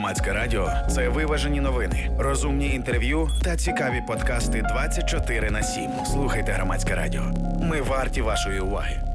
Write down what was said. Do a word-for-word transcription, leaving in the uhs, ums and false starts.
Громадське радіо – це виважені новини, розумні інтерв'ю та цікаві подкасти двадцять чотири на сім. Слухайте Громадське радіо. Ми варті вашої уваги.